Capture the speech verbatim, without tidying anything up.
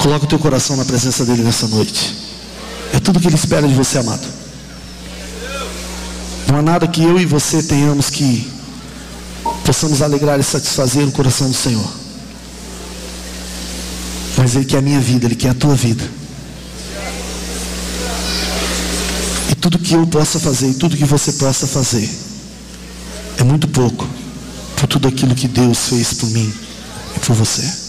Coloca o teu coração na presença dele nessa noite. É tudo que ele espera de você, amado. Não há nada que eu e você tenhamos que possamos alegrar e satisfazer o coração do Senhor, mas ele quer a minha vida, ele quer a tua vida. E tudo que eu possa fazer e tudo que você possa fazer é muito pouco por tudo aquilo que Deus fez por mim e por você.